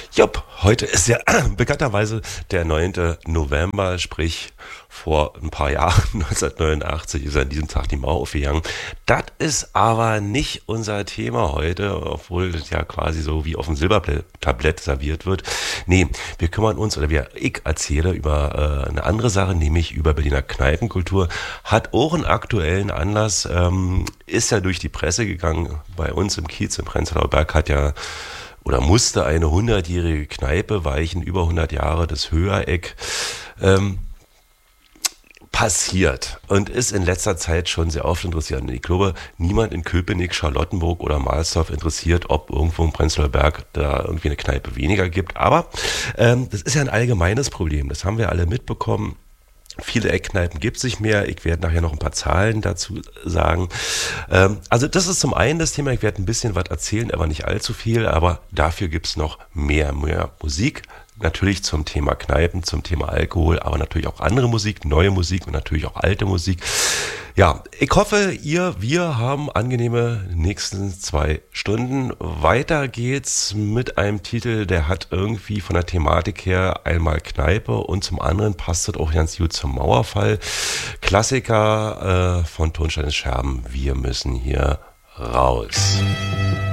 Jupp, heute ist ja bekannterweise der 9. November, sprich vor ein paar Jahren, 1989, ist an diesem Tag die Mauer aufgegangen. Das ist aber nicht unser Thema heute, obwohl das ja quasi so wie auf dem Silbertablett serviert wird. Nee, wir kümmern uns, ich erzähle über eine andere Sache, nämlich über Berliner Kneipenkultur. Hat auch einen aktuellen Anlass, ist ja durch die Presse gegangen. Bei uns im Kiez, im Prenzlauer Berg, hat ja oder musste eine 100-jährige Kneipe weichen, über 100 Jahre, das Höhereck, passiert und ist in letzter Zeit schon sehr oft interessiert. Und ich glaube, niemand in Köpenick, Charlottenburg oder Mahlsdorf interessiert, ob irgendwo im Prenzlauer Berg da irgendwie eine Kneipe weniger gibt. Aber das ist ja ein allgemeines Problem, das haben wir alle mitbekommen. Viele Eckkneipen gibt es nicht mehr. Ich werde nachher noch ein paar Zahlen dazu sagen. Also das ist zum einen das Thema. Ich werde ein bisschen was erzählen, aber nicht allzu viel. Aber dafür gibt es noch mehr Musik. Natürlich zum Thema Kneipen, zum Thema Alkohol, aber natürlich auch andere Musik, neue Musik und natürlich auch alte Musik. Ja, ich hoffe, wir haben angenehme nächsten 2 Stunden. Weiter geht's mit einem Titel, der hat irgendwie von der Thematik her einmal Kneipe und zum anderen passt das auch ganz gut zum Mauerfall. Klassiker von Tonsteine Scherben, wir müssen hier raus.